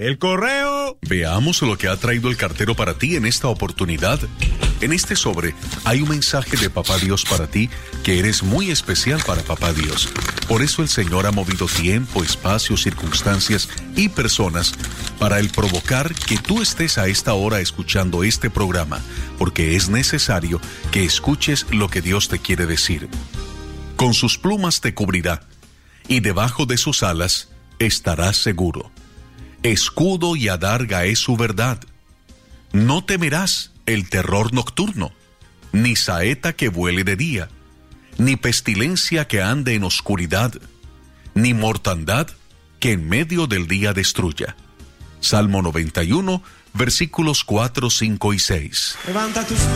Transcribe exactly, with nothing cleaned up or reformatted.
¡El correo! Veamos lo que ha traído el cartero para ti en esta oportunidad. En este sobre hay un mensaje de Papá Dios para ti, que eres muy especial para Papá Dios. Por eso el Señor ha movido tiempo, espacio, circunstancias y personas para el provocar que tú estés a esta hora escuchando este programa, porque es necesario que escuches lo que Dios te quiere decir. Con sus plumas te cubrirá, y debajo de sus alas estarás seguro. Escudo y adarga es su verdad. No temerás el terror nocturno, ni saeta que vuele de día, ni pestilencia que ande en oscuridad, ni mortandad que en medio del día destruya. Salmo noventa y uno, versículos cuatro, cinco y seis. Levanta tus